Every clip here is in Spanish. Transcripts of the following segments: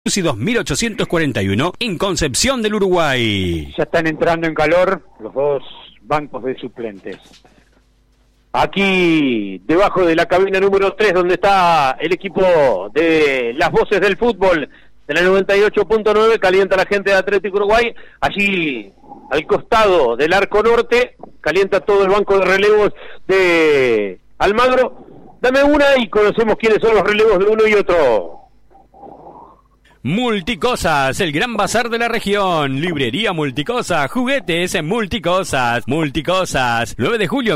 y 2841 en Concepción del Uruguay. Ya están entrando en calor los dos bancos de suplentes. Aquí, debajo de la cabina número 3, donde está el equipo de las voces del fútbol, de la 98.9, calienta la gente de Atlético Uruguay. Allí, al costado del arco norte, calienta todo el banco de relevos de Almagro. Dame una y conocemos quiénes son los relevos de uno y otro. Multicosas, el gran bazar de la región. Librería Multicosas, juguetes en Multicosas. Multicosas, 9 de julio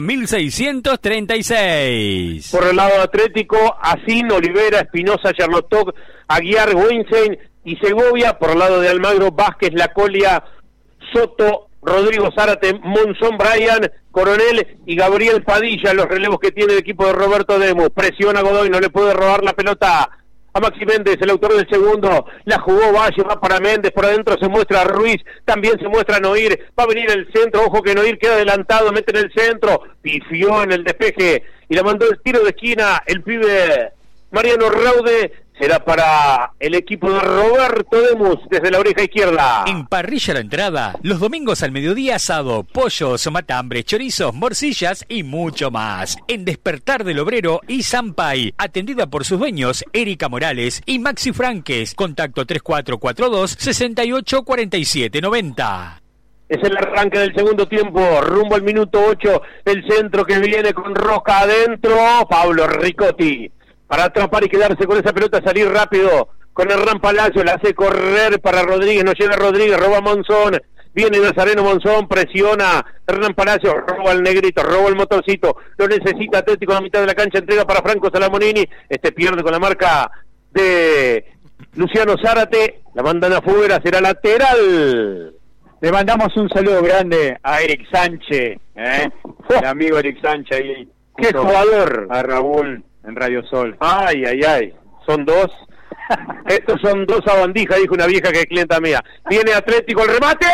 1636. Por el lado atlético, Asín, Olivera, Espinosa, Charlotte, Aguiar, Weinstein y Segovia. Por el lado de Almagro, Vázquez, La Colia, Soto, Rodrigo Zárate, Monzón, Brian, Coronel y Gabriel Padilla, los relevos que tiene el equipo de Roberto Demus. Presiona Godoy, no le puede robar la pelota a Maxi Méndez, el autor del segundo. La jugó Valle, va para Méndez, por adentro se muestra Ruiz, también se muestra Noir, va a venir el centro, ojo que Noir queda adelantado, mete en el centro, pifió en el despeje y la mandó el tiro de esquina el pibe Mariano Raude. Será para el equipo de Roberto Demus desde la oreja izquierda. En Parrilla La Entrada, los domingos al mediodía asado, pollos, matambres, chorizos, morcillas y mucho más. En Despertar del Obrero y Sampay, atendida por sus dueños Erika Morales y Maxi Franques. Contacto 3442-684790. Es el arranque del segundo tiempo, rumbo al minuto 8, el centro que viene con Roca adentro, Pablo Ricotti. Para atrapar y quedarse con esa pelota, salir rápido con Hernán Palacio, la hace correr para Rodríguez, no llega Rodríguez, roba Monzón, viene Nazareno Monzón, presiona Hernán Palacio, roba el negrito, roba el motorcito, lo necesita Atlético en la mitad de la cancha, entrega para Franco Salamonini, pierde con la marca de Luciano Zárate, la mandan afuera, será lateral. Le mandamos un saludo grande a Eric Sánchez, el amigo Eric Sánchez ahí. ¡Qué jugador! A Raúl en Radio Sol. Ay, son dos. Estos son dos sabandijas, dijo una vieja que es clienta mía. Viene Atlético, el remate.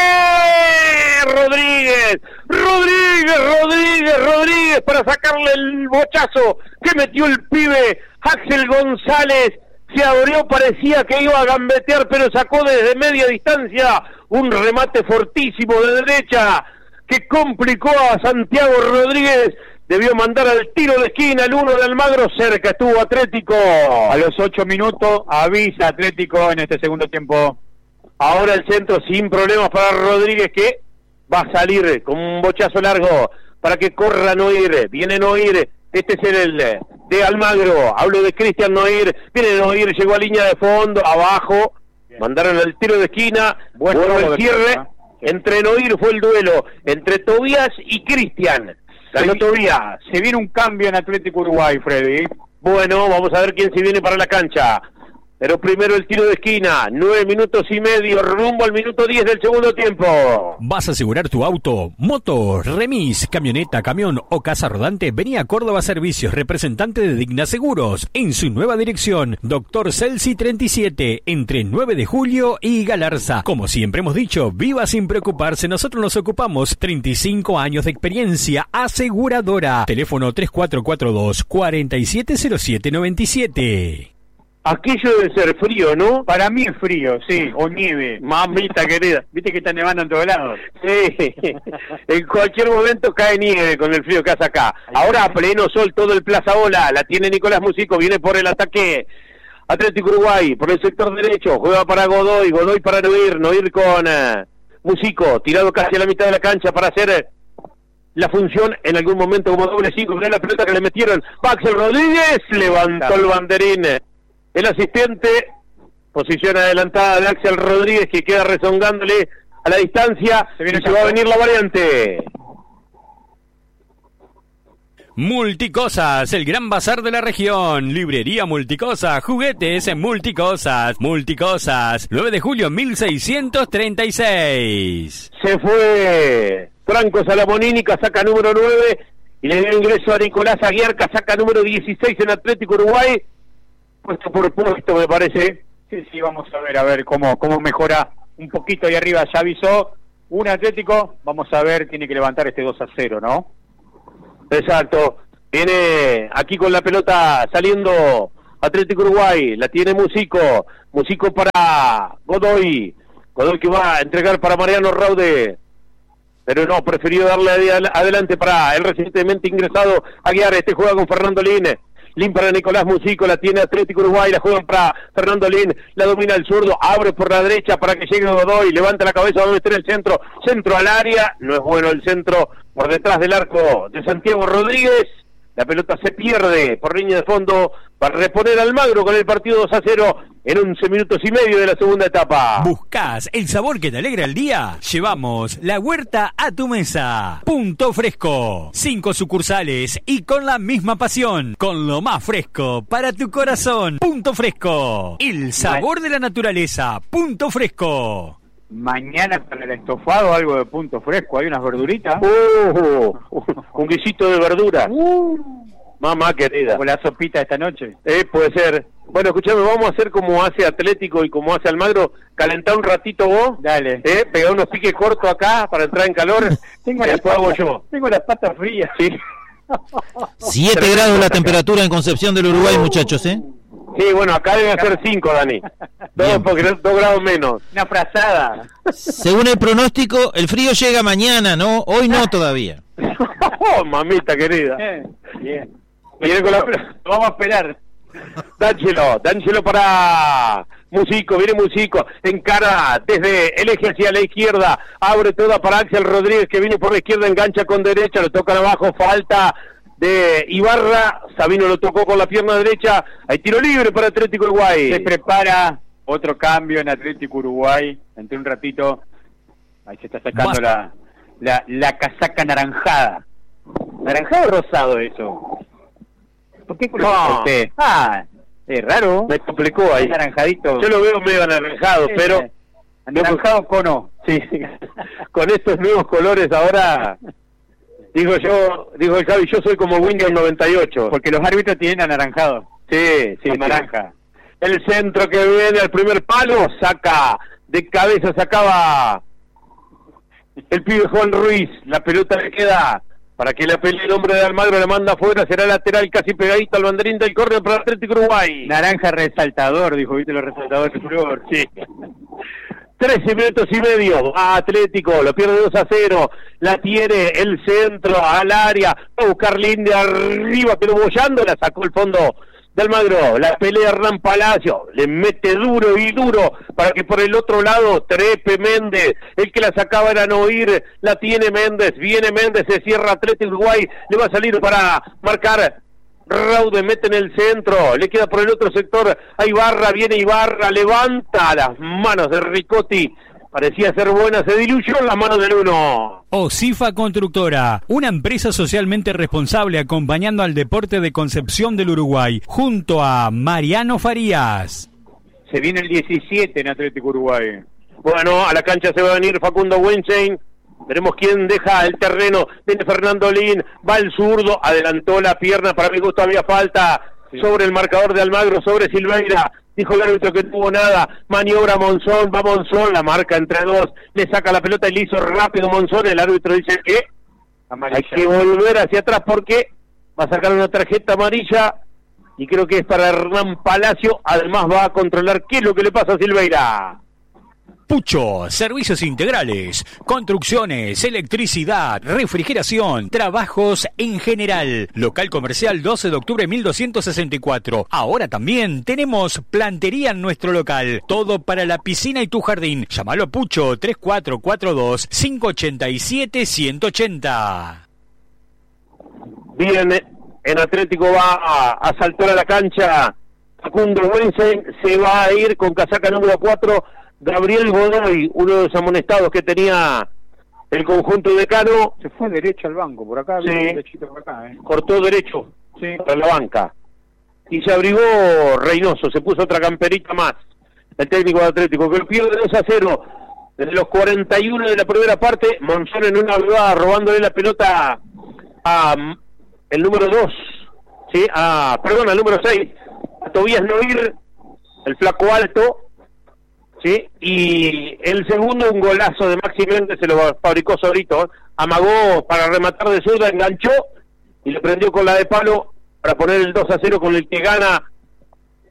Rodríguez para sacarle el bochazo que metió el pibe Axel González. Se abrió, parecía que iba a gambetear, pero sacó desde media distancia un remate fortísimo de derecha que complicó a Santiago Rodríguez. Debió mandar al tiro de esquina el uno de Almagro, cerca estuvo Atlético. A los 8 minutos avisa Atlético en este segundo tiempo. Ahora el centro sin problemas para Rodríguez, que va a salir con un bochazo largo para que corra Noir. Viene Noir, este es el de Almagro, hablo de Cristian Noir. Viene Noir, llegó a línea de fondo, abajo, mandaron al tiro de esquina, bueno el cierre. Entre Noir fue el duelo, entre Tobías y Cristian. Tobías, se viene un cambio en Atlético Uruguay, Freddy. Bueno, vamos a ver quién se viene para la cancha. Pero primero el tiro de esquina, 9 minutos y medio, rumbo al minuto 10 del segundo tiempo. ¿Vas a asegurar tu auto, moto, remis, camioneta, camión o casa rodante? Vení a Córdoba Servicios, representante de Digna Seguros, en su nueva dirección, Dr. Celsi 37, entre 9 de julio y Galarza. Como siempre hemos dicho, viva sin preocuparse, nosotros nos ocupamos. 35 años de experiencia aseguradora. Teléfono 3442-470797. Aquello debe ser frío, ¿no? Para mí es frío, sí, o nieve. Mamita querida. Viste que está nevando en todos lados. Sí, en cualquier momento cae nieve con el frío que hace acá. Ahora a pleno sol todo el Plaza Ola, la tiene Nicolás Musico, viene por el ataque Atlético Uruguay, por el sector derecho, juega para Godoy para Noir con Musico, tirado casi a la mitad de la cancha para hacer la función en algún momento como doble 5, mirá la pelota que le metieron, Axel Rodríguez, levantó el banderín. El asistente, posición adelantada de Axel Rodríguez, que queda rezongándole a la distancia. Se va a venir la variante. Multicosas, el gran bazar de la región. Librería Multicosas, juguetes en Multicosas. Multicosas, 9 de julio 1636. Se fue Franco Salamonini, casaca número 9, y le dio ingreso a Nicolás Aguiar, casaca número 16 en Atlético Uruguay. Puesto por puesto, me parece. Sí, vamos a ver cómo mejora un poquito ahí arriba. Ya avisó un Atlético, vamos a ver, tiene que levantar este 2-0, ¿no? Exacto. Viene aquí con la pelota saliendo Atlético Uruguay, la tiene Músico para Godoy que va a entregar para Mariano Raude, pero no, prefirió darle adelante para el recientemente ingresado Aguiar. Este juega con Fernando Lin para Nicolás Músico, la tiene Atlético Uruguay, la juega para Fernando Lin, la domina el zurdo, abre por la derecha para que llegue Godoy, levanta la cabeza, va a meter el centro al área, no es bueno el centro por detrás del arco de Santiago Rodríguez. La pelota se pierde por línea de fondo para reponer Almagro con el partido 2-0 en 11 minutos y medio de la segunda etapa. ¿Buscás el sabor que te alegra el día? Llevamos la huerta a tu mesa. Punto Fresco. 5 sucursales y con la misma pasión. Con lo más fresco para tu corazón. Punto Fresco. El sabor de la naturaleza. Punto Fresco. Mañana para el estofado algo de Punto Fresco, hay unas verduritas. Un guisito de verdura. Mamá querida. O la sopita esta noche. Puede ser. Bueno, escuchame, vamos a hacer como hace Atlético y como hace Almagro, calentar un ratito vos. Dale. Pegar unos piques cortos acá para entrar en calor. Después hago yo. Tengo las patas frías. Sí. 7 grados la temperatura en Concepción del Uruguay, muchachos, Sí, bueno, acá debe ser 5, Dani. 2 grados menos. Una frazada. Según el pronóstico, el frío llega mañana, ¿no? Hoy no todavía. Oh, mamita querida. Bien. Viene con la... Vamos a esperar. Dánselo para Músico, viene Músico, encara desde el eje hacia la izquierda, abre toda para Axel Rodríguez que viene por la izquierda, engancha con derecha, lo tocan abajo, falta de Ibarra, Sabino lo tocó con la pierna derecha, hay tiro libre para Atlético Uruguay. Se prepara otro cambio en Atlético Uruguay, entre un ratito, ahí se está sacando la casaca naranjada. ¿Naranjado o rosado eso? ¿Por qué color usted? Es raro. Me complicó ahí. Naranjadito. Yo lo veo medio anaranjado, pero... Anaranjado cono. Sí, con estos nuevos colores ahora... Digo el Javi, yo soy como Windows 98. Porque los árbitros tienen anaranjado. Sí, naranja. El centro que viene al primer palo, saca de cabeza, sacaba el pibe Juan Ruiz. La pelota le queda para que la pelee el hombre de Almagro, la manda afuera, será lateral casi pegadito al banderín del córner para Atlético Uruguay. Naranja resaltador, dijo, ¿viste los resaltadores de flor? Sí. 13 minutos y medio, Atlético, lo pierde 2-0, la tiene el centro al área, va a buscar Linde arriba, pero bollando, la sacó el fondo de Almagro, la pelea Hernán Palacio, le mete duro y duro para que por el otro lado trepe Méndez, el que la sacaba era Noir, la tiene Méndez, viene Méndez, se cierra Atlético Uruguay, le va a salir para marcar Raude, mete en el centro, le queda por el otro sector a Ibarra, viene Ibarra, levanta las manos de Ricotti, parecía ser buena, se diluyó en las manos del uno. Osifa Constructora, una empresa socialmente responsable acompañando al deporte de Concepción del Uruguay, junto a Mariano Farías. Se viene el 17 en Atlético Uruguay. Bueno, a la cancha se va a venir Facundo Weinstein. Veremos quién deja el terreno. Viene Fernando Lin, va el zurdo, adelantó la pierna, para mi gusto había falta sobre el marcador de Almagro, sobre Silveira. Dijo el árbitro que no tuvo nada, maniobra Monzón, va Monzón, la marca entre dos, le saca la pelota y le hizo rápido Monzón, el árbitro dice que hay que volver hacia atrás porque va a sacar una tarjeta amarilla y creo que es para Hernán Palacio, además va a controlar qué es lo que le pasa a Silveira. Pucho, servicios integrales, construcciones, electricidad, refrigeración, trabajos en general. Local comercial 12 de octubre 1264. Ahora también tenemos plantería en nuestro local. Todo para la piscina y tu jardín. Llámalo a Pucho 3442-587-180. Bien, en Atlético va a saltar a la cancha. Facundo Wensen se va a ir con casaca número 4. Gabriel Godoy, uno de los amonestados que tenía el conjunto decano. Se fue derecho al banco, por acá. Sí. Derechito por acá, Cortó derecho para la banca. Y se abrigó Reynoso, se puso otra camperita más. El técnico de Atlético, que lo pierde 2-0. Desde los 41 de la primera parte, Monzón en una brigada robándole la pelota a el número 2. ¿Sí? Al número 6. A Tobías Noir, el flaco alto. Sí, y el segundo, un golazo de Maxi Méndez, se lo fabricó solito, amagó para rematar de zurda, enganchó y le prendió con la de palo para poner el 2-0 con el que gana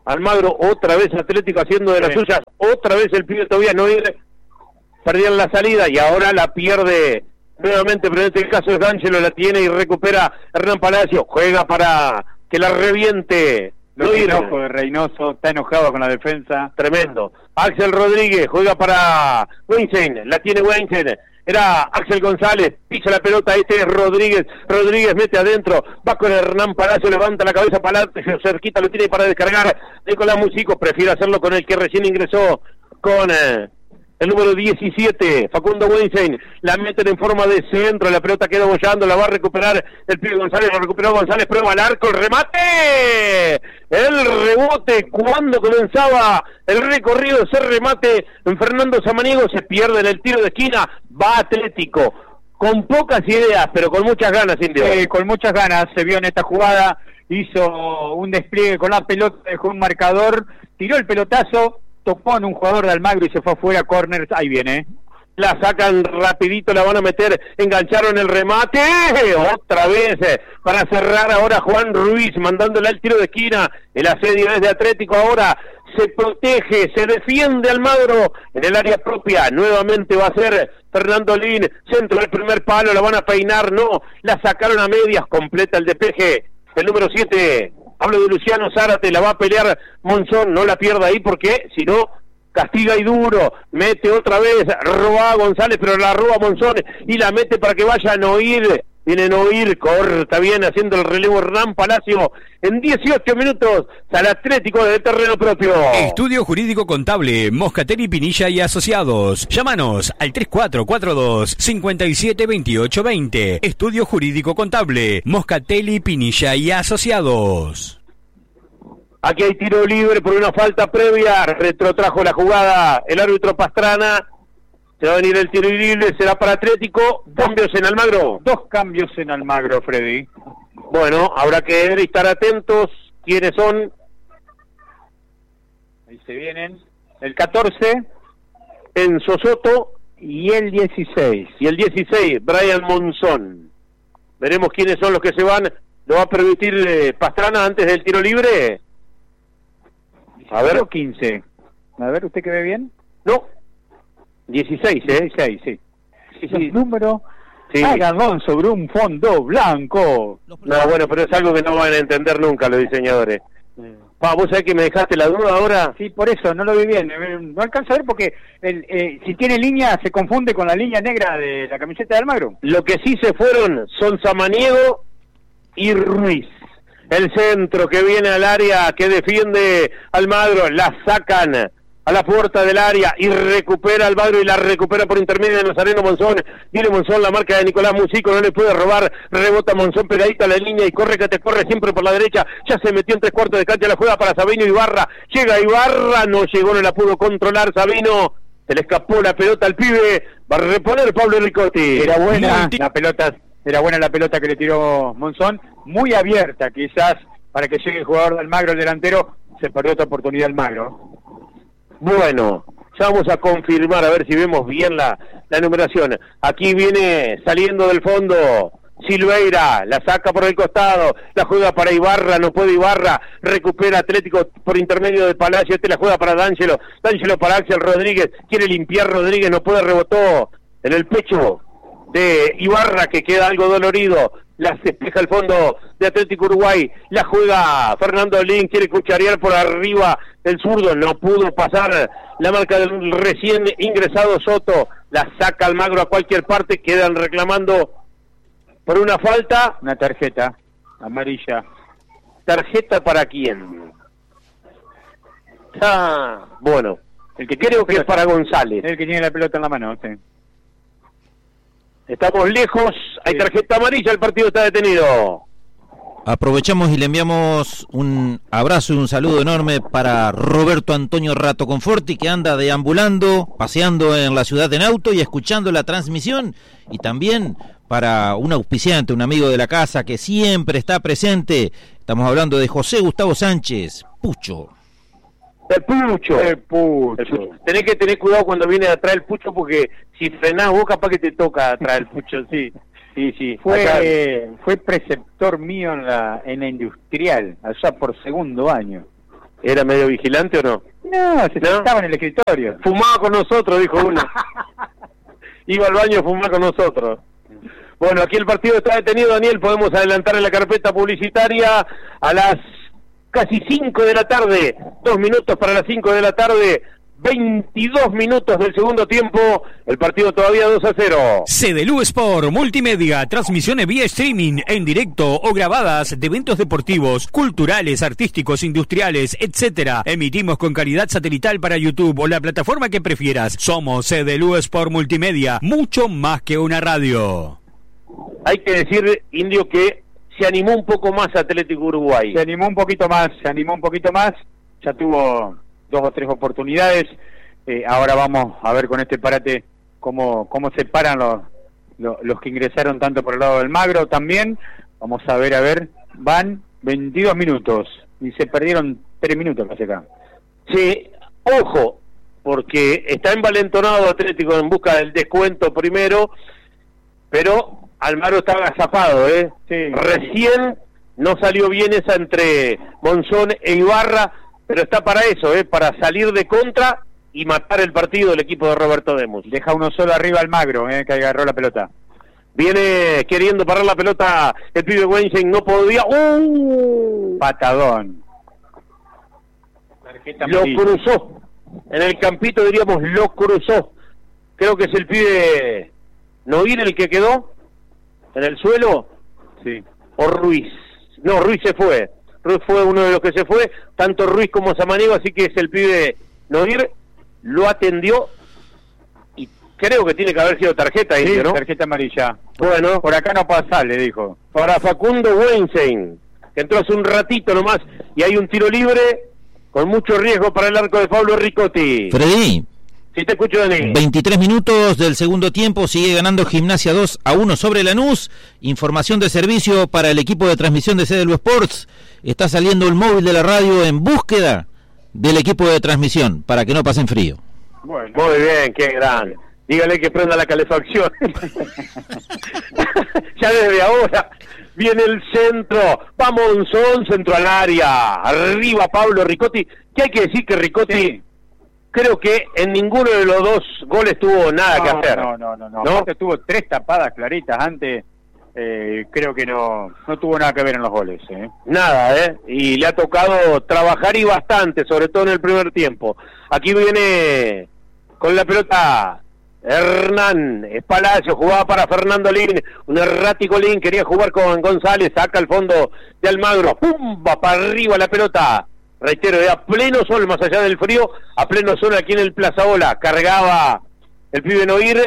Almagro, otra vez Atlético haciendo de las suyas, otra vez el pibe todavía no ir, perdían la salida y ahora la pierde nuevamente, pero en este caso es D'Angelo, la tiene y recupera Hernán Palacio, juega para que la reviente. Lo enojo de Reynoso, está enojado con la defensa. Tremendo. Axel Rodríguez juega para Weinstein, la tiene Weinstein. Era Axel González, pisa la pelota, este es Rodríguez, Rodríguez mete adentro, va con Hernán Palacio, levanta la cabeza para adelante, cerquita lo tiene para descargar, Nicolás Musico prefiere hacerlo con el que recién ingresó, con el número 17, Facundo Weinstein, la meten en forma de centro, la pelota queda bollando, la va a recuperar el pibe González, lo recuperó González, prueba al arco, el remate, el rebote, cuando comenzaba el recorrido, ese remate en Fernando Samaniego, se pierde en el tiro de esquina, va Atlético, con pocas ideas, pero con muchas ganas, Indio. Con muchas ganas, se vio en esta jugada, hizo un despliegue con la pelota, dejó un marcador, tiró el pelotazo, tocó en un jugador de Almagro y se fue afuera, corner, ahí viene. La sacan rapidito, la van a meter, engancharon el remate, otra vez, para cerrar ahora Juan Ruiz, mandándola al tiro de esquina, el asedio es de Atlético ahora, se protege, se defiende Almagro en el área propia, nuevamente va a ser Fernando Lin, centro del primer palo, la van a peinar, no, la sacaron a medias, completa el despeje, el número 7, hablo de Luciano Zárate, la va a pelear Monzón, no la pierda ahí porque si no castiga y duro, mete otra vez, roba a González, pero la roba Monzón y la mete para que vaya a Noir, viene Noir, corta bien haciendo el relevo Hernán Palacio, en 18 minutos al Atlético de terreno propio. Estudio Jurídico Contable, Moscatelli, Pinilla y Asociados. Llámanos al 3442-572820. Estudio Jurídico Contable, Moscatelli, Pinilla y Asociados. Aquí hay tiro libre por una falta previa, retrotrajo la jugada el árbitro Pastrana, se va a venir el tiro libre, será para Atlético, cambios en Almagro. 2 cambios en Almagro, Freddy. Bueno, habrá que ver y estar atentos, ¿quiénes son? Ahí se vienen, el 14, Enzo Soto y el 16. Y el 16, Brian Monzón. Veremos quiénes son los que se van, ¿lo va a permitir Pastrana antes del tiro libre? A ver, 15. A ver, ¿usted que ve bien? No, 16, 16, sí. Sí, El número sí. Agadón sobre un fondo blanco. No, bueno, pero es algo que no van a entender nunca los diseñadores. ¿Vos sabés que me dejaste la duda ahora? Sí, por eso, no lo vi bien. No alcanzo a ver porque si tiene línea se confunde con la línea negra de la camiseta de Almagro. Lo que sí se fueron son Samaniego y Ruiz. El centro que viene al área, que defiende Almagro, la sacan a la puerta del área y recupera Almagro y la recupera por intermedio de Nazareno Monzón. Viene Monzón, la marca de Nicolás Musico, no le puede robar, rebota Monzón pegadita a la línea y corre que te corre siempre por la derecha, ya se metió en 3/4 de cancha, la juega para Sabino Ibarra, llega Ibarra, no llegó, no la pudo controlar Sabino, se le escapó la pelota al pibe, va a reponer Pablo Ricotti. Era buena la pelota. Era buena la pelota que le tiró Monzón, muy abierta quizás para que llegue el jugador de Almagro, el delantero, se perdió otra oportunidad Almagro. Bueno, ya vamos a confirmar a ver si vemos bien la numeración. Aquí viene saliendo del fondo Silveira, la saca por el costado, la juega para Ibarra, no puede Ibarra, recupera Atlético por intermedio de Palacio, la juega para D'Angelo, D'Angelo para Axel Rodríguez, quiere limpiar Rodríguez, no puede, rebotó en el pecho de Ibarra que queda algo dolorido, la despeja el fondo de Atlético Uruguay, la juega Fernando Lin, quiere cucharear por arriba el zurdo, no pudo pasar la marca del recién ingresado Soto, la saca Almagro a cualquier parte, quedan reclamando por una falta. Una tarjeta amarilla. ¿Tarjeta para quién? Bueno, el que creo que es para González. El que tiene la pelota en la mano, sí. Estamos lejos, hay tarjeta amarilla, el partido está detenido. Aprovechamos y le enviamos un abrazo y un saludo enorme para Roberto Antonio Rato Conforti, que anda deambulando, paseando en la ciudad en auto y escuchando la transmisión, y también para un auspiciante, un amigo de la casa que siempre está presente. Estamos hablando de José Gustavo Sánchez, Pucho. El Pucho. Tenés que tener cuidado cuando viene atrás el Pucho, porque si frenás vos capaz que te toca atrás el Pucho, sí. Sí. Fue preceptor mío en la industrial, allá por segundo año. ¿Era medio vigilante o no? No, se sentaba en el escritorio. Fumaba con nosotros, dijo uno. Iba al baño a fumar con nosotros. Bueno, aquí el partido está detenido, Daniel. Podemos adelantar en la carpeta publicitaria a las casi 5 de la tarde. 2 minutos para las 5 de la tarde. 22 minutos del segundo tiempo, el partido todavía 2-0. CDLU Sport Multimedia, transmisiones vía streaming, en directo o grabadas de eventos deportivos, culturales, artísticos, industriales, etcétera. Emitimos con calidad satelital para YouTube o la plataforma que prefieras. Somos CDLU Sport Multimedia, mucho más que una radio. Hay que decir, Indio, que se animó un poco más Atlético Uruguay. Se animó un poquito más, ya tuvo 2 o 3 oportunidades. Ahora vamos a ver con este parate cómo se paran los que ingresaron tanto por el lado del Magro también. Vamos a ver, van 22 minutos y se perdieron 3 minutos casi acá. Sí, ojo, porque está envalentonado Atlético en busca del descuento primero, pero Almagro estaba agazapado, Sí. Recién no salió bien esa entre Monzón e Ibarra, pero está para eso, para salir de contra y matar el partido del equipo de Roberto Demus. Deja uno solo arriba Almagro, que agarró la pelota. Viene queriendo parar la pelota el pibe Weinstein, no podía. Patadón. Lo cruzó. En el campito diríamos, lo cruzó. Creo que es el pibe Noir el que quedó en el suelo. Sí. O Ruiz. No, Ruiz se fue. Ruiz fue uno de los que se fue, tanto Ruiz como Samaniego, así que es el pibe Noir, lo atendió y creo que tiene que haber sido tarjeta, sí, ¿no? Tarjeta amarilla. Bueno, por acá no pasa, le dijo. Para Facundo Weinstein, que entró hace un ratito nomás, y hay un tiro libre con mucho riesgo para el arco de Pablo Ricotti. Freddy. Sí, te escucho, Dani. 23 minutos del segundo tiempo, sigue ganando Gimnasia 2-1 sobre Lanús. Información de servicio para el equipo de transmisión de CDLU Sports. Está saliendo el móvil de la radio en búsqueda del equipo de transmisión para que no pasen frío. Bueno. Muy bien, qué grande. Dígale que prenda la calefacción. Ya desde ahora viene el centro. Va Monzón, centro al área. Arriba Pablo Ricotti. Que hay que decir que Ricotti... Sí. Creo que en ninguno de los 2 goles tuvo nada que hacer. No. Aparte tuvo 3 tapadas claritas antes. Creo que no tuvo nada que ver en los goles. Nada, y le ha tocado trabajar y bastante, sobre todo en el primer tiempo. Aquí viene con la pelota Hernán Palacio, jugaba para Fernando Lin, un errático Lin, quería jugar con González, saca al fondo de Almagro, ¡pumba! Para arriba la pelota. Reitero, a pleno sol, más allá del frío, a pleno sol aquí en el Plaza Ola, cargaba el pibe Noir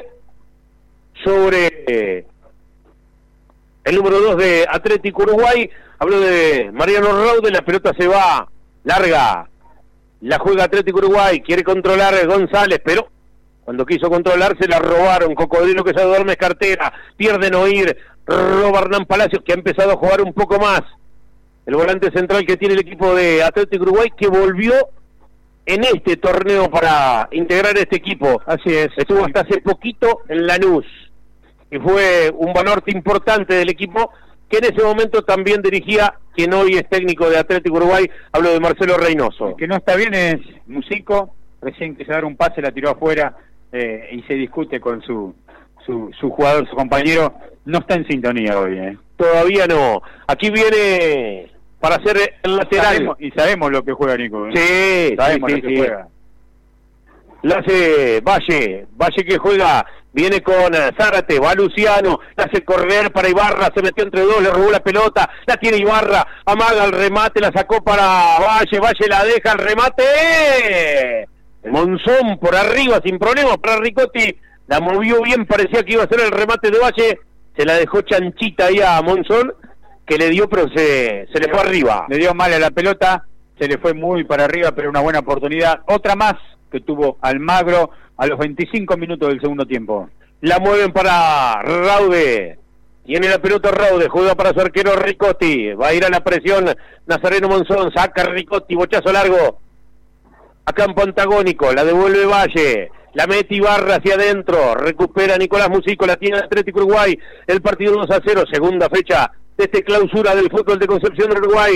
sobre el número 2 de Atlético Uruguay. Habló de Mariano Raude, la pelota se va larga, la juega Atlético Uruguay, quiere controlar González, pero cuando quiso controlar se la robaron. Cocodrilo que se duerme es cartera, pierde Noir, roba Hernán Palacios, que ha empezado a jugar un poco más. El volante central que tiene el equipo de Atlético Uruguay, que volvió en este torneo para integrar este equipo. Así es. Estuvo hasta hace poquito en Lanús, y fue un baluarte importante del equipo, que en ese momento también dirigía quien hoy es técnico de Atlético Uruguay. Hablo de Marcelo Reynoso. El que no está bien es Musico, recién quiso dar un pase, la tiró afuera, y se discute con su jugador, su compañero. No está en sintonía hoy. Todavía no. Aquí viene... para hacer el lateral. Sabemos lo que juega Nico. Sí, sabemos lo que juega. La hace Valle que juega, viene con Zárate, va Luciano, la hace correr para Ibarra, se metió entre 2, le robó la pelota, la tiene Ibarra, amaga el remate, la sacó para Valle la deja, el remate, Monzón por arriba, sin problemas para Ricotti, la movió bien, parecía que iba a ser el remate de Valle, se la dejó chanchita ahí a Monzón, que le dio, pero se le fue arriba. Le dio mal a la pelota, se le fue muy para arriba, pero una buena oportunidad. Otra más que tuvo Almagro a los 25 minutos del segundo tiempo. La mueven para Raude. Tiene la pelota Raude, juega para su arquero Ricotti. Va a ir a la presión Nazareno Monzón, saca Ricotti, bochazo largo. A campo antagónico, la devuelve Valle. La mete Ibarra hacia adentro, recupera Nicolás Musico, la tiene Atlético Uruguay. El partido 2-0, segunda fecha de clausura del fútbol de Concepción del Uruguay.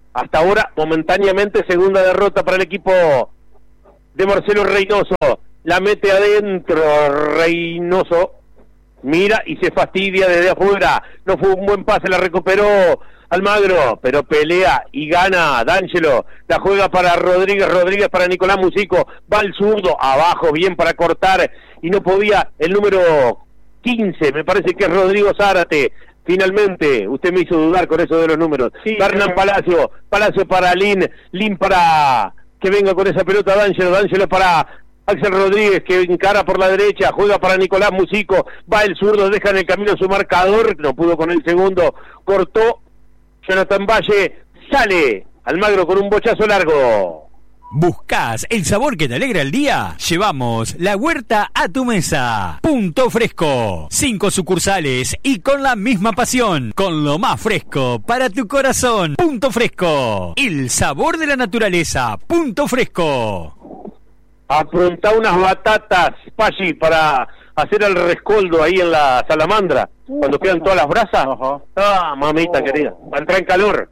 Hasta ahora, momentáneamente, segunda derrota para el equipo de Marcelo Reynoso. La mete adentro Reynoso. Mira y se fastidia desde afuera. No fue un buen pase, la recuperó Almagro, pero pelea y gana D'Angelo. La juega para Rodríguez, Rodríguez para Nicolás Musico. Va al zurdo, abajo, bien para cortar. Y no podía el número 15, me parece que es Rodrigo Zárate. Finalmente, usted me hizo dudar con eso de los números. Sí, Hernán Palacio, Palacio para Lin para que venga con esa pelota D'Angelo, D'Angelo para Axel Rodríguez, que encara por la derecha, juega para Nicolás Musico, va el zurdo, deja en el camino su marcador, no pudo con el segundo, cortó Jonathan Valle, sale Almagro con un bochazo largo. ¿Buscás el sabor que te alegra el día? Llevamos la huerta a tu mesa. Punto Fresco. 5 sucursales y con la misma pasión. Con lo más fresco para tu corazón. Punto Fresco. El sabor de la naturaleza. Punto Fresco. Apronta unas batatas, Paggi, para hacer el rescoldo ahí en la salamandra. Cuando quedan todas las brasas. Ah, mamita querida. Va a entrar en calor.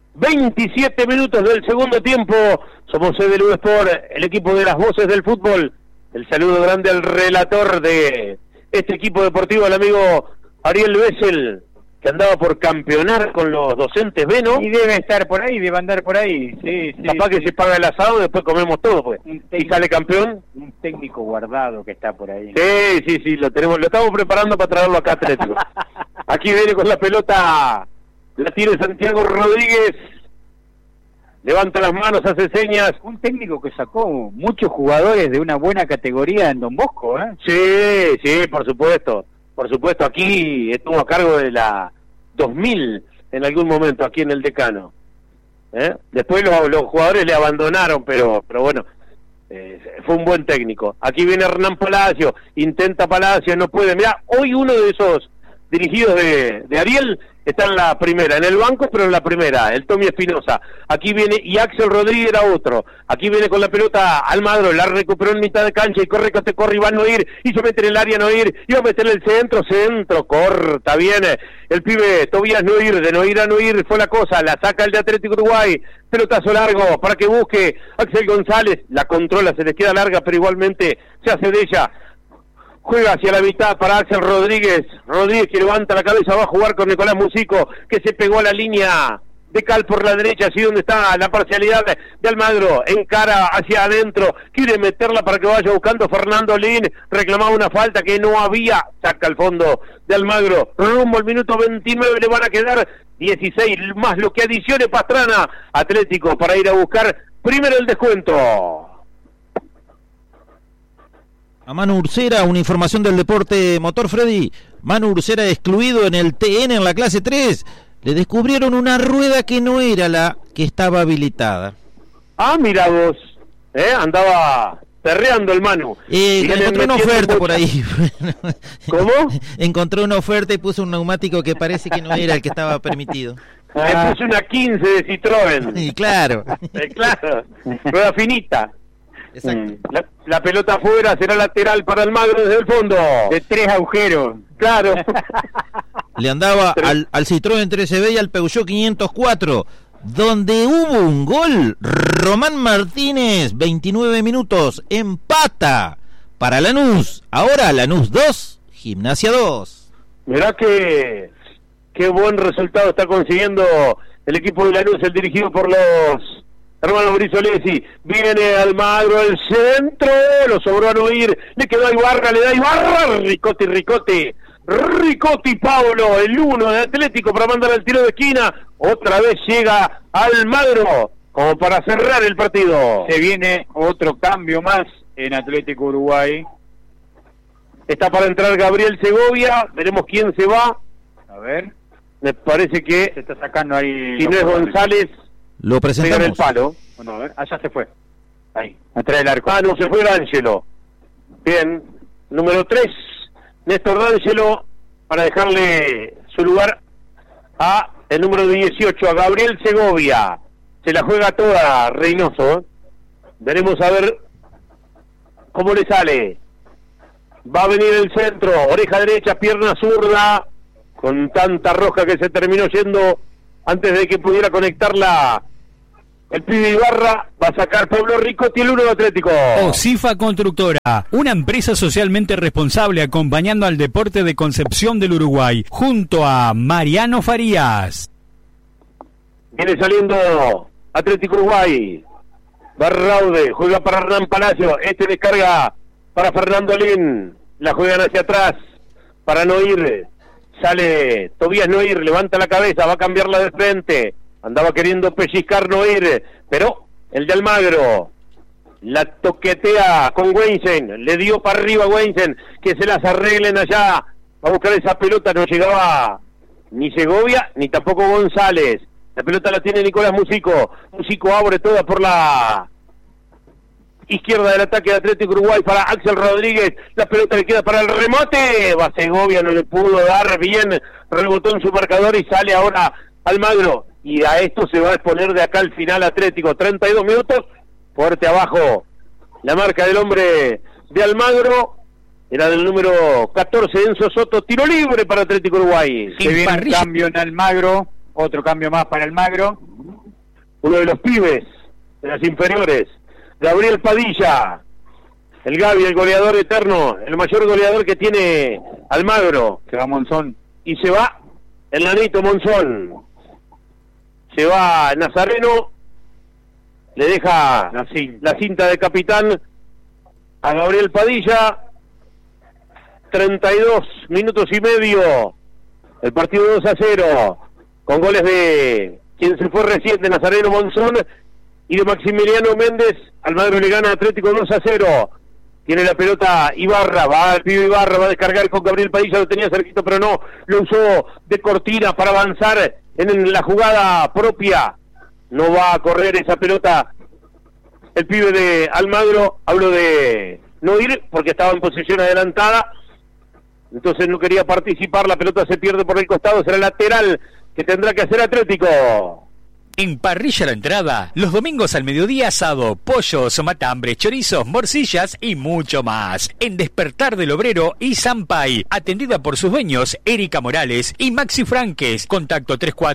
27 minutos del segundo tiempo. Somos CDLU Sport, el equipo de las voces del fútbol. El saludo grande al relator de este equipo deportivo, el amigo Ariel Bessel, que andaba por campeonar con los docentes B, ¿no? Y debe estar por ahí, debe andar por ahí. Sí, sí. Capaz que se paga el asado, después comemos todo, pues. Y sale campeón. Un técnico guardado que está por ahí. Sí, lo estamos preparando para traerlo acá a Atlético. Aquí viene con la pelota. La tiene Santiago Rodríguez, levanta las manos, hace señas. Un técnico que sacó muchos jugadores de una buena categoría en Don Bosco, ¿eh? Sí, por supuesto. Aquí estuvo a cargo de la 2000 en algún momento, aquí en el Decano. Después los jugadores le abandonaron, pero bueno, fue un buen técnico. Aquí viene Hernán Palacio, intenta Palacio, no puede. Mirá, hoy uno de esos dirigidos de Ariel está en la primera, en el banco, pero en la primera, el Tommy Espinosa. Aquí viene, y Axel Rodríguez era otro. Aquí viene con la pelota Almagro, la recuperó en mitad de cancha, y corre, y va a Noir, y se mete en el área Noir, y va a meter el centro, corta, viene el pibe Tobías Noir, de Noir a Noir fue la cosa, la saca el de Atlético Uruguay, pelotazo largo, para que busque Axel González, la controla, se le queda larga, pero igualmente se hace de ella. Juega hacia la mitad para Axel Rodríguez que levanta la cabeza, va a jugar con Nicolás Musico, que se pegó a la línea de Cal por la derecha, así donde está la parcialidad de Almagro, encara hacia adentro, quiere meterla para que vaya buscando Fernando Lin, reclamaba una falta que no había, saca al fondo de Almagro, rumbo al minuto 29, le van a quedar 16, más lo que adicione Pastrana, Atlético para ir a buscar primero el descuento. A Manu Ursera, una información del deporte motor, Freddy. Manu Ursera excluido en el TN en la clase 3. Le descubrieron una rueda que no era la que estaba habilitada. Ah, mira vos, andaba perreando el Manu. Encontró una oferta por ahí. ¿Cómo? Encontró una oferta y puso un neumático que parece que no era el que estaba permitido. Le puso una 15 de Citroën. Y claro. Claro, rueda finita. Exacto. La pelota afuera, será lateral para Almagro desde el fondo. De 3 agujeros. Claro. Le andaba al Citroën 13B y al Peugeot 504, donde hubo un gol. Román Martínez, 29 minutos, empata para Lanús. Ahora Lanús 2, Gimnasia 2. Mirá qué buen resultado está consiguiendo el equipo de Lanús, el dirigido por los hermano Brisolesi. Viene Almagro, el centro, lo sobró a no ir, le quedó a Ibarra, le da Ibarra, Ricotti Paulo, el 1 de Atlético para mandar el tiro de esquina, otra vez llega Almagro como para cerrar el partido. Se viene otro cambio más en Atlético Uruguay. Está para entrar Gabriel Segovia, veremos quién se va. A ver, me parece que se está sacando ahí. Si no es González, lo presentamos. el palo. Bueno, a ver, allá se fue. Ahí, atrás del arco. Ah, no, se fue D'Angelo. Bien, número 3, Néstor D'Angelo, para dejarle su lugar a el número 18, a Gabriel Segovia. Se la juega toda Reynoso. Veremos a ver cómo le sale. Va a venir el centro, oreja derecha, pierna zurda, con tanta roja que se terminó yendo antes de que pudiera conectarla El pibe Ibarra va a sacar Pablo Ricotti, el 1 de Atlético. Osifa Constructora, una empresa socialmente responsable acompañando al deporte de Concepción del Uruguay, junto a Mariano Farías. Viene saliendo Atlético Uruguay. Barraude, juega para Hernán Palacio. Este descarga para Fernando Lin. La juegan hacia atrás para Noir. Sale Tobías Noir, levanta la cabeza, va a cambiarla de frente. Andaba queriendo pellizcar Noir, pero el de Almagro la toquetea con Weinsen. Le dio para arriba a Weinsen, que se las arreglen allá. A buscar esa pelota, no llegaba ni Segovia, ni tampoco González. La pelota la tiene Nicolás Musico. Musico abre toda por la izquierda del ataque de Atlético Uruguay para Axel Rodríguez. La pelota le queda para el remate. Va Segovia, no le pudo dar bien. Rebotó en su marcador y sale ahora Almagro. Y a esto se va a exponer de acá al final Atlético. 32 minutos. Fuerte abajo. La marca del hombre de Almagro. Era del número 14, Enzo Soto. Tiro libre para Atlético Uruguay. Se viene un cambio en Almagro. Otro cambio más para Almagro. Uno de los pibes de las inferiores, Gabriel Padilla, el Gaby, el goleador eterno, el mayor goleador que tiene Almagro. Se va Monzón. Y se va el nanito Monzón. Se va Nazareno, le deja la cinta de capitán a Gabriel Padilla. 32 minutos y medio. El partido 2-0. Con goles de quien se fue recién, de Nazareno Monzón y de Maximiliano Méndez. Almagro le gana a Atlético 2-0. Tiene la pelota Ibarra, va el pibe Ibarra, va a descargar con Gabriel Padilla, lo tenía cerquito pero no, lo usó de cortina para avanzar en la jugada propia. No va a correr esa pelota el pibe de Almagro, hablo de no ir porque estaba en posición adelantada, entonces no quería participar. La pelota se pierde por el costado, será lateral que tendrá que hacer Atlético. En Parrilla La Entrada, los domingos al mediodía asado, pollos, matambres, chorizos, morcillas y mucho más. En Despertar del Obrero y Sampay, atendida por sus dueños Erika Morales y Maxi Franques. Contacto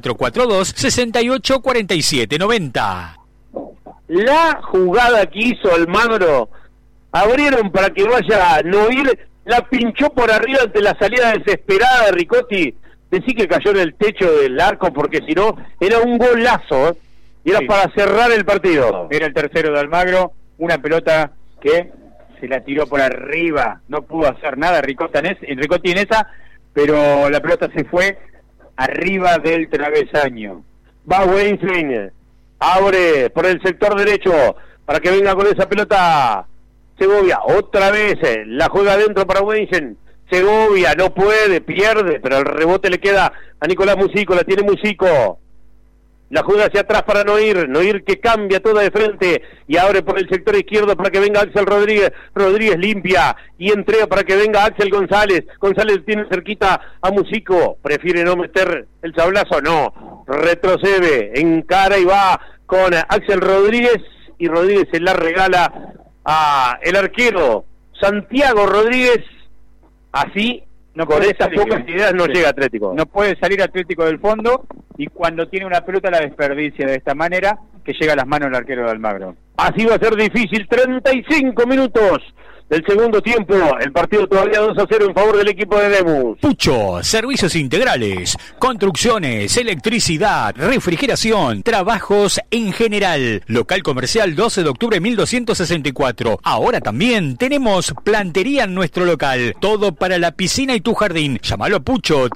3442-684790. La jugada que hizo Almagro, abrieron para que vaya Noir, la pinchó por arriba ante la salida desesperada de Ricotti. Decí que cayó en el techo del arco porque si no era un golazo, y era para cerrar el partido. Era el tercero de Almagro, una pelota que se la tiró por arriba, no pudo hacer nada Ricotti en esa, pero la pelota se fue arriba del travesaño. Va Weinstein, abre por el sector derecho para que venga con esa pelota Segovia, otra vez la juega adentro para Weinstein. Segovia no puede, pierde, pero el rebote le queda a Nicolás Musico, la tiene Musico. La juega hacia atrás para Noir, Noir que cambia toda de frente y abre por el sector izquierdo para que venga Axel Rodríguez, Rodríguez limpia y entrega para que venga Axel González, González tiene cerquita a Musico, prefiere no meter el sablazo, no, retrocede, encara y va con Axel Rodríguez y Rodríguez se la regala a el arquero Santiago Rodríguez. Así, no, con esas pocas ideas no llega Atlético. No puede salir Atlético del fondo y cuando tiene una pelota la desperdicia de esta manera que llega a las manos del arquero de Almagro. Así va a ser difícil. 35 minutos del segundo tiempo. El partido todavía 2-0 en favor del equipo de Lemus. Pucho, servicios integrales, construcciones, electricidad, refrigeración, trabajos en general. Local comercial 12 de octubre 1264. Ahora también tenemos plantería en nuestro local. Todo para la piscina y tu jardín. Llámalo a Pucho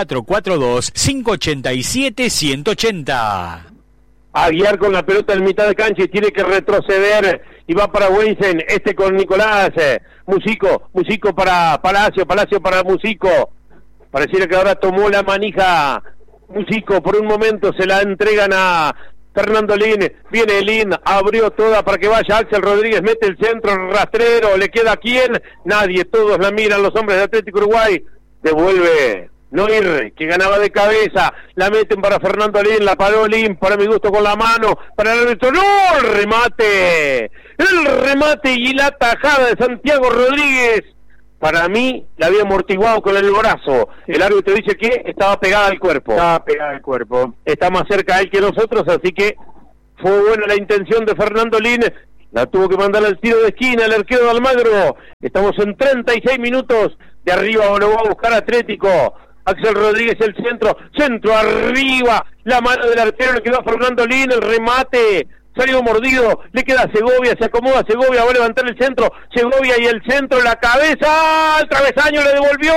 3442-587-180. A guiar con la pelota en mitad de cancha y tiene que retroceder y va para Weinsen, con Nicolás Musico para Palacio para Musico. Pareciera que ahora tomó la manija Musico, por un momento se la entregan a Fernando Lin, viene Lin, abrió toda para que vaya Axel Rodríguez, mete el centro, rastrero, le queda a quién, nadie, todos la miran los hombres de Atlético Uruguay, devuelve Noir, que ganaba de cabeza, la meten para Fernando Lin, la paró Lin, para mi gusto con la mano, para el árbitro, ¡no! El remate y la tajada de Santiago Rodríguez, para mí la había amortiguado con el brazo, el árbitro dice que estaba pegada al cuerpo. Estaba pegada al cuerpo. Está más cerca a él que nosotros, así que Fue buena la intención de Fernando Lin, la tuvo que mandar al tiro de esquina el arquero de Almagro. Estamos en 36 minutos, de arriba lo va a buscar Atlético. Axel Rodríguez el centro arriba, la mano del arquero, le quedó a Fernando Lin, el remate, salió mordido, le queda a Segovia, se acomoda Segovia, va a levantar el centro, Segovia y el centro, la cabeza, el travesaño le devolvió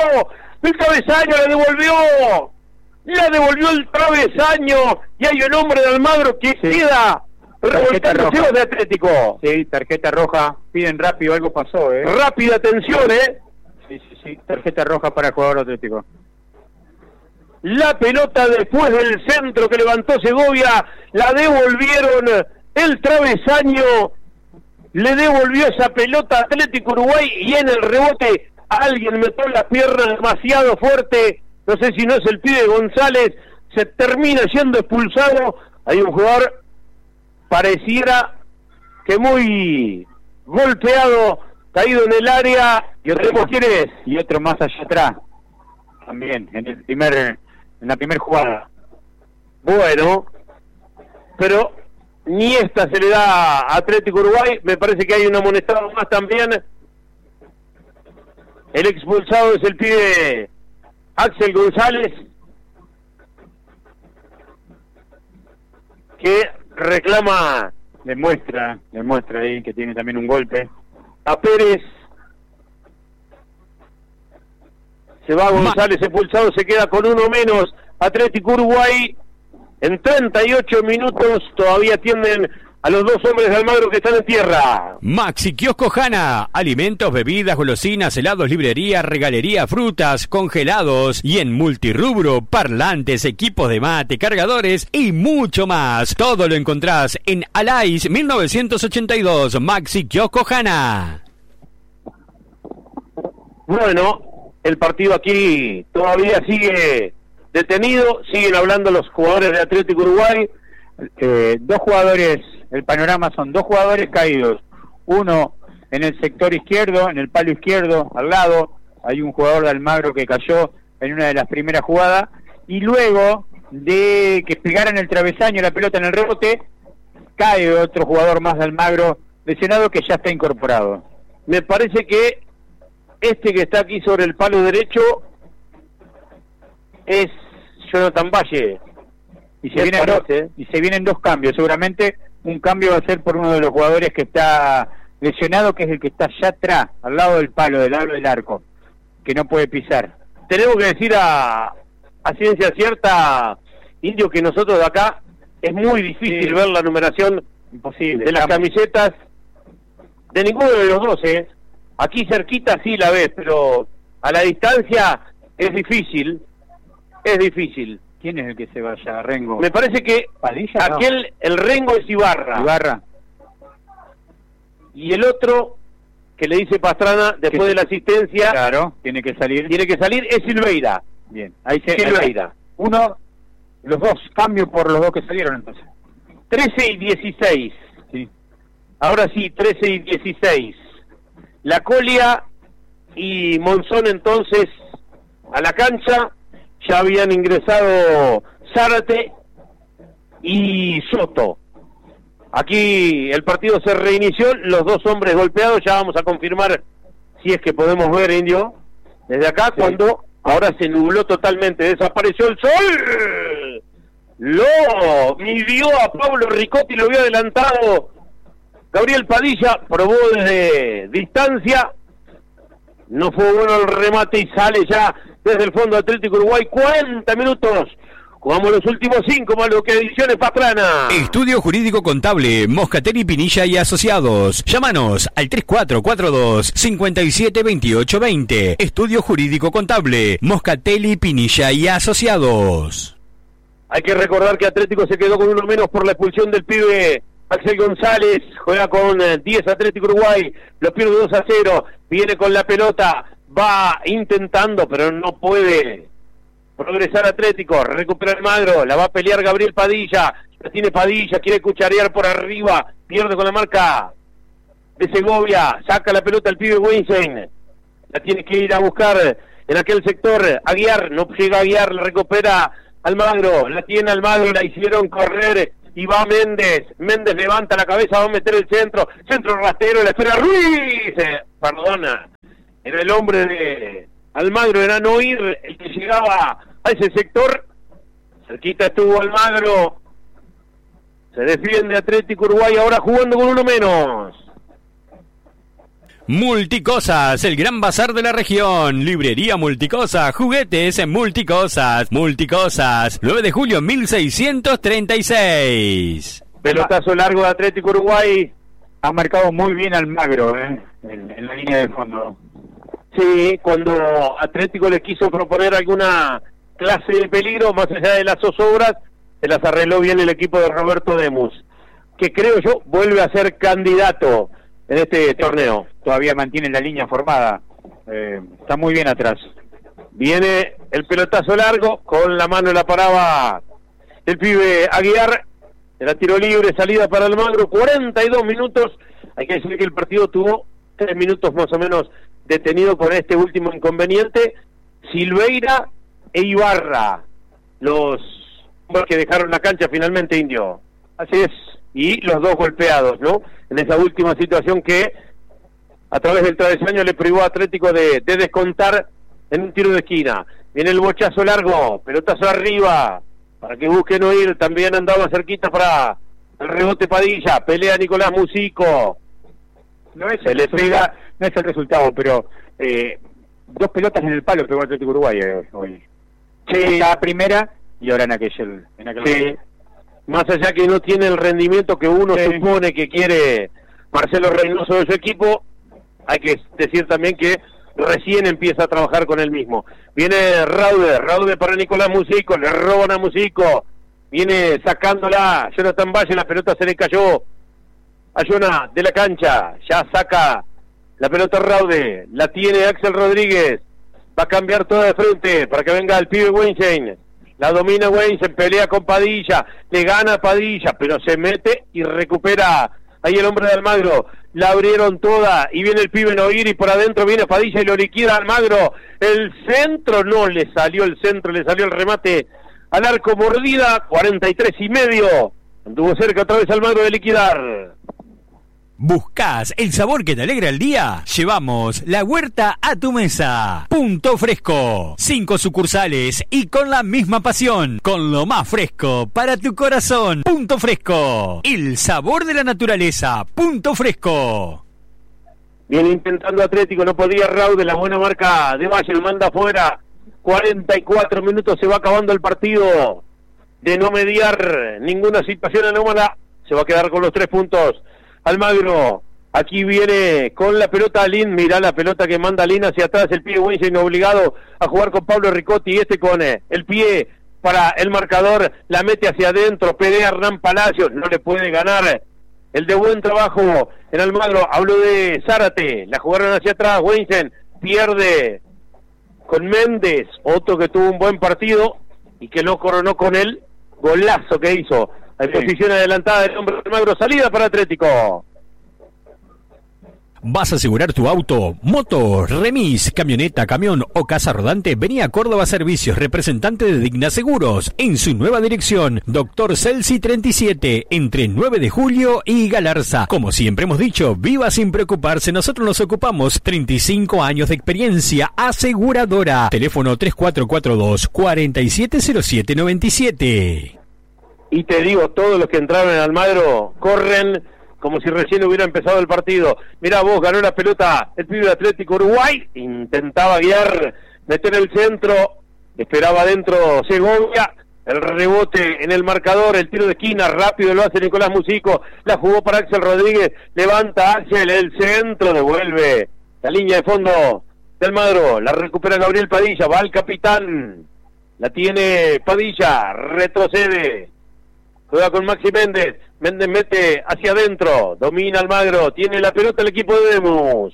el travesaño, y hay un hombre de Almagro que queda revolcándose de Atlético. Sí, tarjeta roja, piden rápido, algo pasó, Rápida atención, Sí, tarjeta roja para el jugador Atlético. La pelota después del centro que levantó Segovia, la devolvieron, el travesaño le devolvió esa pelota a Atlético Uruguay, y en el rebote alguien metió la pierna demasiado fuerte, no sé si no es el pibe González, se termina siendo expulsado. Hay un jugador, pareciera que muy golpeado, caído en el área, y otro quién es, y otro más allá atrás, también, en la primera jugada. Bueno, pero ni esta se le da a Atlético Uruguay. Me parece que hay un amonestado más también. El expulsado es el pibe Axel González, que reclama, Demuestra ahí que tiene también un golpe. A Pérez. Se va González expulsado, se queda con uno menos Atlético Uruguay. En 38 minutos todavía tienden a los dos hombres de Almagro que están en tierra. Maxi Kiosco Hanna, alimentos, bebidas, golosinas, helados, librería, regalería, frutas, congelados y en multirrubro, parlantes, equipos de mate, cargadores y mucho más. Todo lo encontrás en Alais 1982, Maxi Kiosco Hanna. Bueno, el partido aquí todavía sigue detenido, siguen hablando los jugadores de Atlético Uruguay. Dos jugadores, el panorama son dos jugadores caídos, uno en el sector izquierdo, en el palo izquierdo, al lado, hay un jugador de Almagro que cayó en una de las primeras jugadas, y luego de que pegaran el travesaño, la pelota en el rebote, cae otro jugador más de Almagro lesionado que ya está incorporado. Me parece que este que está aquí sobre el palo derecho es Jonathan Valle. Y se vienen dos cambios. Seguramente un cambio va a ser por uno de los jugadores que está lesionado, que es el que está allá atrás, al lado del palo, del lado del arco, que no puede pisar. Tenemos que decir a ciencia cierta, Indio, que nosotros de acá es muy difícil ver la numeración imposible de las camisetas de ninguno de los dos, Aquí cerquita sí la ves, pero a la distancia es difícil. ¿Quién es el que se vaya? Rengo. Me parece que Padilla, aquel, el Rengo es Ibarra. Y el otro, que le dice Pastrana, después de la asistencia... Claro, tiene que salir, es Silveira. Bien, Silveira. Los dos, cambio por los dos que salieron entonces. 13 y 16. Sí. Ahora sí, 13 y 16. La Colia y Monzón entonces a la cancha. Ya habían ingresado Zárate y Soto. Aquí el partido se reinició, los dos hombres golpeados. Ya vamos a confirmar si es que podemos ver, Indio, desde acá, sí. Cuando ahora se nubló totalmente, desapareció el sol. Lo midió a Pablo Ricotti, lo vio adelantado Gabriel Padilla, probó desde distancia, no fue bueno el remate y sale ya desde el fondo Atlético Uruguay. 40 minutos, jugamos los últimos 5 más lo que ediciones Pastrana. Estudio Jurídico Contable, Moscatelli, Pinilla y Asociados. Llámanos al 3442-572820. Estudio Jurídico Contable, Moscatelli, Pinilla y Asociados. Hay que recordar que Atlético se quedó con uno menos por la expulsión del pibe Axel González. Juega con 10 Atlético Uruguay, lo pierde 2-0, viene con la pelota, va intentando pero no puede progresar Atlético, recupera el Magro, la va a pelear Gabriel Padilla, la tiene Padilla, quiere cucharear por arriba, pierde con la marca de Segovia, saca la pelota el pibe Weinstein, la tiene que ir a buscar en aquel sector Aguiar, no llega Aguiar, la recupera Almagro, la tiene Almagro, la hicieron correr y va Méndez levanta la cabeza, va a meter el centro rastero, la espera Ruiz, perdona, era el hombre de Almagro, era Noir el que llegaba a ese sector, cerquita estuvo Almagro, se defiende Atlético Uruguay ahora jugando con uno menos. Multicosas, el gran bazar de la región. Librería Multicosas, juguetes en Multicosas. Multicosas, 9 de julio 1636. Pelotazo largo de Atlético Uruguay. Ha marcado muy bien Almagro, en la línea de fondo. Sí, cuando Atlético le quiso proponer alguna clase de peligro, más allá de las zozobras, se las arregló bien el equipo de Roberto Demus, que creo yo vuelve a ser candidato en este torneo. Todavía mantiene la línea formada, está muy bien atrás. Viene el pelotazo largo, con la mano la paraba el pibe Aguiar, era tiro libre, salida para Almagro, 42 minutos, hay que decir que el partido tuvo 3 minutos más o menos detenido con este último inconveniente. Silveira e Ibarra, los hombres que dejaron la cancha finalmente, Indio. Así es. Y los dos golpeados, ¿no? En esa última situación que a través del travesaño le privó a Atlético de descontar en un tiro de esquina. Viene el bochazo largo, pelotazo arriba, para que busquen oír, también andaba cerquita para el rebote Padilla, pelea Nicolás Musico. No es el resultado, pero 2 pelotas en el palo pegó Atlético Uruguay hoy. Sí. La primera y ahora en aquel sí. Más allá que no tiene el rendimiento que uno supone que quiere Marcelo Reynoso de su equipo, hay que decir también que recién empieza a trabajar con él mismo. Viene Raude para Nicolás Musico, le roban a Musico, viene sacándola Jonathan Valle, la pelota se le cayó a Jonah de la cancha, ya saca la pelota Raude, la tiene Axel Rodríguez, va a cambiar toda de frente para que venga el pibe Weinstein. La domina Weinstein, pelea con Padilla, le gana Padilla, pero se mete y recupera ahí el hombre de Almagro. La abrieron toda y viene el pibe Noir y por adentro viene Padilla y lo liquida Almagro. El centro, no le salió el centro, le salió el remate al arco, mordida, 43.5. Anduvo cerca otra vez Almagro de liquidar. ¿Buscás el sabor que te alegra el día? Llevamos la huerta a tu mesa. Punto Fresco. 5 sucursales y con la misma pasión. Con lo más fresco para tu corazón. Punto Fresco. El sabor de la naturaleza. Punto Fresco. Viene intentando Atlético, no podía Raude, la buena marca de Valle, lo manda afuera. 44 minutos, se va acabando el partido. De no mediar ninguna situación anómala, se va a quedar con los 3 puntos. Almagro, aquí viene con la pelota Lin, mirá la pelota que manda Lin hacia atrás, el pie Weinstein obligado a jugar con Pablo Ricotti, y con el pie para el marcador, la mete hacia adentro, pelea Hernán Palacios, no le puede ganar el de buen trabajo en Almagro, habló de Zárate, la jugaron hacia atrás, Weinstein pierde con Méndez, otro que tuvo un buen partido y que no coronó con él, golazo que hizo. En posición adelantada del hombre de Almagro, salida para Atlético. ¿Vas a asegurar tu auto, moto, remis, camioneta, camión o casa rodante? Vení a Córdoba Servicios, representante de Digna Seguros, en su nueva dirección, Dr. Celsi 37, entre 9 de julio y Galarza. Como siempre hemos dicho, viva sin preocuparse, nosotros nos ocupamos. 35 años de experiencia aseguradora. Teléfono 3442-470797. Y te digo, todos los que entraron en Almagro corren como si recién hubiera empezado el partido. Mirá vos, ganó la pelota el pibe de Atlético Uruguay, intentaba guiar, meter el centro, esperaba adentro Segovia, el rebote en el marcador, el tiro de esquina, rápido lo hace Nicolás Musico, la jugó para Axel Rodríguez, levanta Axel, el centro, devuelve la línea de fondo de Almagro, la recupera Gabriel Padilla, va el capitán, la tiene Padilla, retrocede, juega con Maxi Méndez, Méndez mete hacia adentro, domina Almagro, tiene la pelota el equipo de Demus.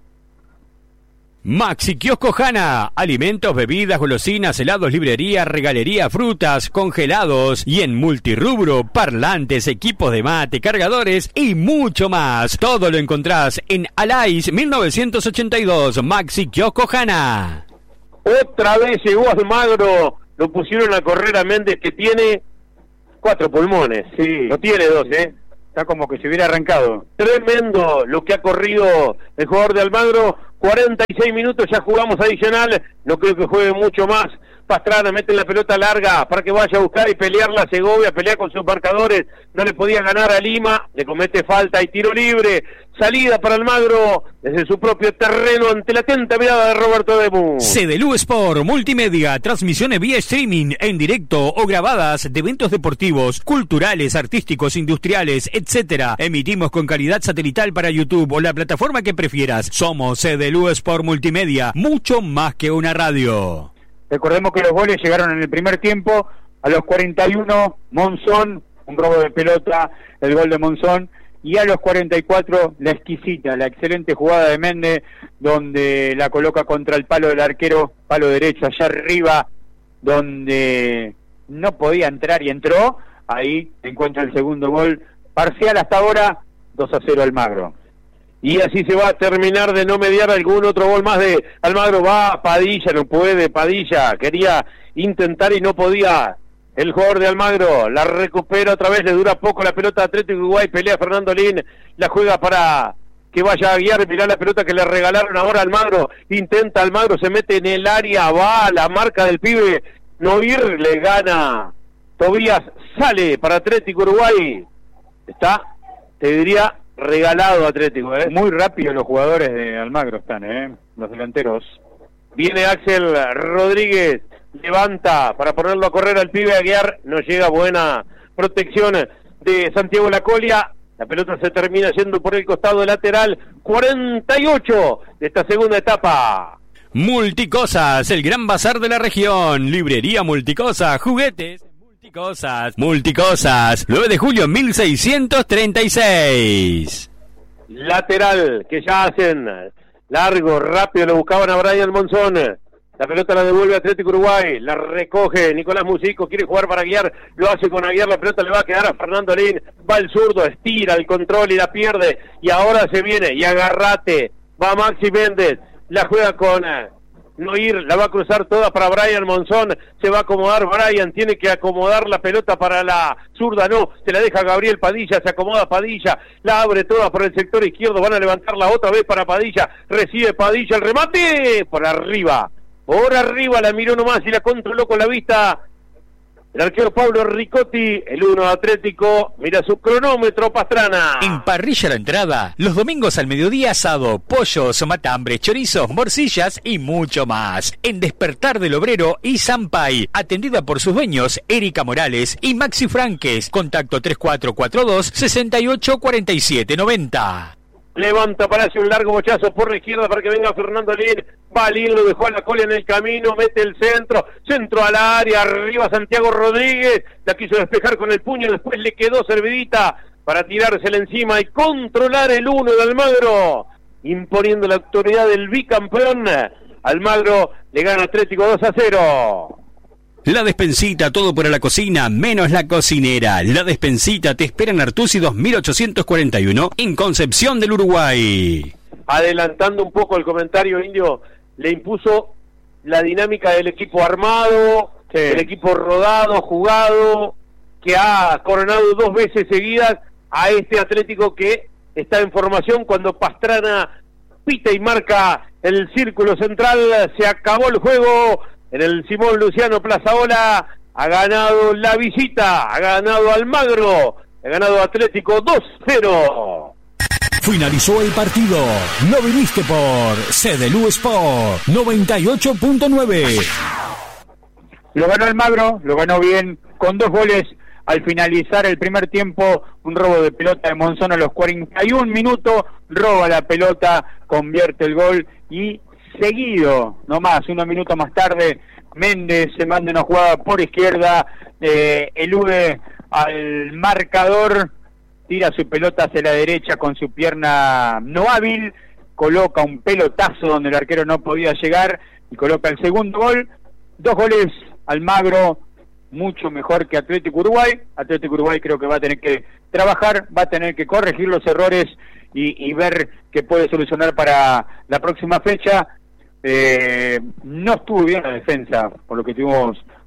Maxi Kiosco Hanna, alimentos, bebidas, golosinas, helados, librería, regalería, frutas, congelados y en multirrubro, parlantes, equipos de mate, cargadores y mucho más. Todo lo encontrás en Alais 1982, Maxi Kiosco Hanna. Otra vez llegó Almagro, lo pusieron a correr a Méndez que tiene 4 pulmones. Sí. No tiene 2, Está como que se hubiera arrancado. Tremendo lo que ha corrido el jugador de Almagro. 46 minutos, ya jugamos adicional. No creo que juegue mucho más. Pastrana mete la pelota larga para que vaya a buscar y pelear la Segovia, pelear con sus marcadores. No le podía ganar a Lima, le comete falta y tiro libre. Salida para Almagro desde su propio terreno ante la atenta mirada de Roberto Demu. CDLU Sport Multimedia, transmisiones vía streaming, en directo o grabadas de eventos deportivos, culturales, artísticos, industriales, etcétera. Emitimos con calidad satelital para YouTube o la plataforma que prefieras. Somos CDLU Sport Multimedia, mucho más que una radio. Recordemos que los goles llegaron en el primer tiempo. A los 41, Monzón, un robo de pelota, el gol de Monzón. Y a los 44, la exquisita, la excelente jugada de Méndez, donde la coloca contra el palo del arquero, palo derecho, allá arriba, donde no podía entrar y entró. Ahí encuentra el segundo gol. Parcial hasta ahora, 2-0 Almagro. Y así se va a terminar de no mediar algún otro gol más de Almagro. Va Padilla, no puede, Padilla quería intentar y no podía. El jugador de Almagro la recupera otra vez, le dura poco la pelota a Atlético Uruguay, pelea Fernando Lin, la juega para que vaya a guiar, mirá la pelota que le regalaron ahora a Almagro, intenta Almagro, se mete en el área, va a la marca del pibe, Noir le gana, Tobías sale para Atlético Uruguay, está, te diría, regalado Atlético, Muy rápido los jugadores de Almagro están, los delanteros. Viene Axel Rodríguez, levanta para ponerlo a correr al pibe Aguiar, no llega, buena protección de Santiago Lacolia, la pelota se termina yendo por el costado lateral. 48 de esta segunda etapa. Multicosas, el gran bazar de la región, librería Multicosas, juguetes, Multicosas, 9 de julio 1636. Lateral, que ya hacen largo, rápido, lo buscaban a Brian Monzón. La pelota la devuelve Atlético Uruguay, la recoge Nicolás Musico, quiere jugar para Aguiar, lo hace con Aguiar, la pelota le va a quedar a Fernando Lin, va el zurdo, estira el control y la pierde, y ahora se viene, y agarrate, va Maxi Méndez, la juega con Noir, la va a cruzar toda para Brian Monzón, se va a acomodar Brian, tiene que acomodar la pelota para la zurda, no, se la deja Gabriel Padilla, se acomoda Padilla, la abre toda por el sector izquierdo, van a levantarla otra vez para Padilla, recibe Padilla el remate, por arriba la miró nomás y la controló con la vista el arquero Pablo Ricotti, el 1 Atlético, mira su cronómetro Pastrana. En Parrilla La Entrada, los domingos al mediodía asado, pollos, matambre, chorizos, morcillas y mucho más. En Despertar del Obrero y Sampay, atendida por sus dueños Erika Morales y Maxi Franques, contacto 3442-684790. Levanta para hacer un largo bochazo por la izquierda para que venga Fernando Lin. Va Lin, lo dejó a Lacolia en el camino, mete el centro al área, arriba Santiago Rodríguez, la quiso despejar con el puño, después le quedó servidita para tirársela encima y controlar el 1 de Almagro, imponiendo la autoridad del bicampeón. Almagro le gana Atlético 2-0. La Despensita, todo para la cocina, menos la cocinera. La Despensita te espera en Artusi 2841, en Concepción del Uruguay. Adelantando un poco el comentario, Indio, le impuso la dinámica del equipo armado, el equipo rodado, jugado, que ha coronado 2 veces seguidas a este Atlético que está en formación. Cuando Pastrana pita y marca el círculo central, se acabó el juego. En el Simón Luciano Plazaola ha ganado la visita, ha ganado Almagro, ha ganado Atlético 2-0. Finalizó el partido. No viniste por CDLU Sport 98.9. Lo ganó Almagro, lo ganó bien, con 2 goles al finalizar el primer tiempo. Un robo de pelota de Monzón a los 41 minutos, roba la pelota, convierte el gol y seguido, nomás, 1 minuto más tarde, Méndez se manda una jugada por izquierda, elude al marcador, tira su pelota hacia la derecha con su pierna no hábil, coloca un pelotazo donde el arquero no podía llegar y coloca el segundo gol. 2 goles Almagro, mucho mejor que Atlético Uruguay. Atlético Uruguay creo que va a tener que trabajar, va a tener que corregir los errores y ver qué puede solucionar para la próxima fecha. No estuvo bien la defensa, por lo que estuvimos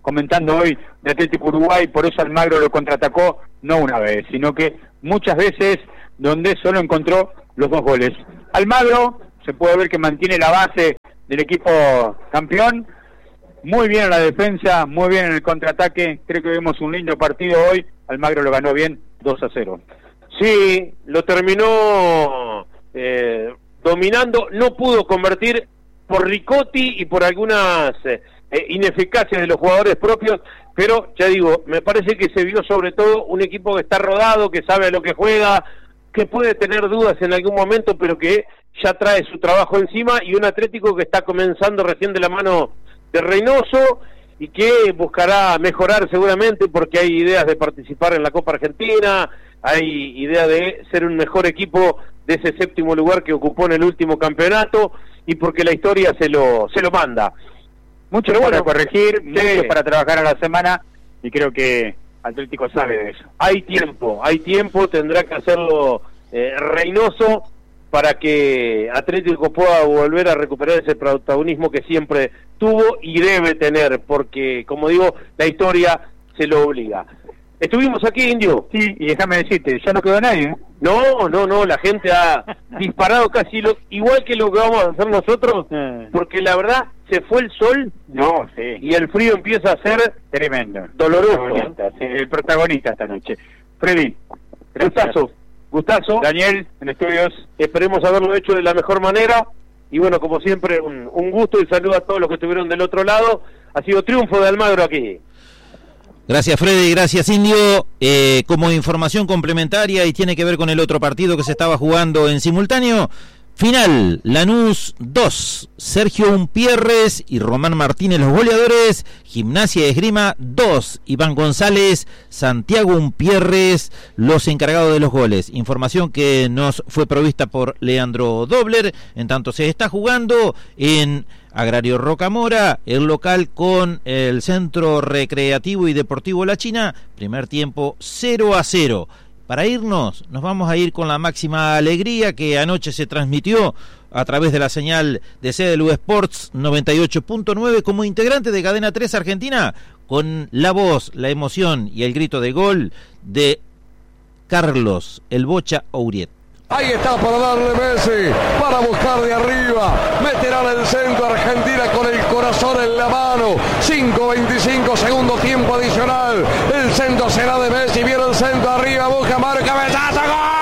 comentando hoy de Atlético Uruguay, por eso Almagro lo contraatacó no una vez, sino que muchas veces donde solo encontró los 2 goles. Almagro se puede ver que mantiene la base del equipo campeón, muy bien en la defensa, muy bien en el contraataque, creo que vimos un lindo partido hoy, Almagro lo ganó bien 2-0. Sí, lo terminó dominando, no pudo convertir por Ricotti y por algunas ineficacias de los jugadores propios, pero ya digo, me parece que se vio sobre todo un equipo que está rodado, que sabe a lo que juega, que puede tener dudas en algún momento, pero que ya trae su trabajo encima, y un Atlético que está comenzando recién de la mano de Reynoso y que buscará mejorar seguramente, porque hay ideas de participar en la Copa Argentina, hay idea de ser un mejor equipo de ese 7º lugar que ocupó en el último campeonato, y porque la historia se lo manda. Mucho para corregir, mucho para trabajar a la semana, y creo que Atlético sabe de eso. Hay tiempo, tendrá que hacerlo Reynoso para que Atlético pueda volver a recuperar ese protagonismo que siempre tuvo y debe tener, porque, como digo, la historia se lo obliga. Estuvimos aquí, Indio. Sí, y déjame decirte, ya no quedó nadie, ¿eh? No, la gente ha disparado casi igual que lo que vamos a hacer nosotros, porque la verdad se fue el sol, sí, y el frío empieza a ser tremendo, doloroso. Sí, el protagonista esta noche. Freddy, gustazo. Daniel, en estudios. Esperemos haberlo hecho de la mejor manera, y bueno, como siempre, un gusto y saludo a todos los que estuvieron del otro lado. Ha sido triunfo de Almagro aquí. Gracias, Freddy, gracias, Indio. Como información complementaria, y tiene que ver con el otro partido que se estaba jugando en simultáneo, final, Lanús 2, Sergio Umpierres y Román Martínez los goleadores, Gimnasia de Esgrima 2, Iván González, Santiago Umpierres los encargados de los goles. Información que nos fue provista por Leandro Dobler. En tanto se está jugando en Agrario Rocamora, el local con el Centro Recreativo y Deportivo La China, primer tiempo 0-0. Para irnos, nos vamos a ir con la máxima alegría que anoche se transmitió a través de la señal de CDLU Sports 98.9 como integrante de Cadena 3 Argentina, con la voz, la emoción y el grito de gol de Carlos el Bocha Ouriet. Ahí está para darle Messi, para buscar de arriba, meterá en el centro Argentina con el corazón en la mano. 5:25, segundo tiempo adicional. El centro será de Messi, viene el centro arriba, busca Mario, cabezazo, ¡gol!